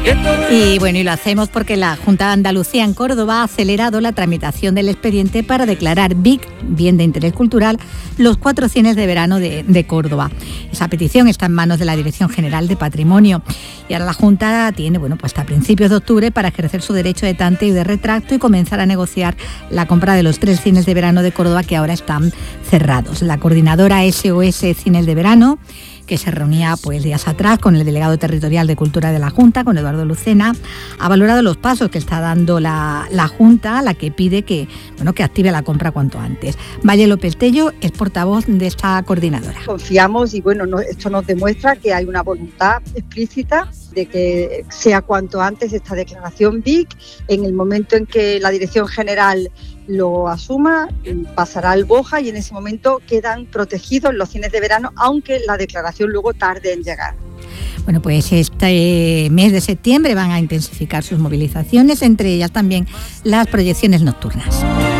Y bueno, y lo hacemos porque la Junta de Andalucía en Córdoba ha acelerado la tramitación del expediente para declarar BIC, Bien de Interés Cultural, los 4 cines de verano de Córdoba. Esa petición está en manos de la Dirección General de Patrimonio y ahora la Junta tiene, pues hasta principios de octubre para ejercer su derecho de tanteo y de retracto y comenzar a negociar la compra de los 3 cines de verano de Córdoba que ahora están cerrados. La coordinadora SOS Cines de Verano, que se reunía días atrás con el delegado territorial de Cultura de la Junta, con Eduardo Lucena, ha valorado los pasos que está dando la Junta, a la que pide que active la compra cuanto antes. Valle López Tello es portavoz de esta coordinadora. Confiamos y esto nos demuestra que hay una voluntad explícita de que sea cuanto antes esta declaración BIC. En el momento en que la Dirección General lo asuma, pasará al BOJA y en ese momento quedan protegidos los cines de verano, aunque la declaración luego tarde en llegar. Bueno, pues este mes de septiembre van a intensificar sus movilizaciones, entre ellas también las proyecciones nocturnas.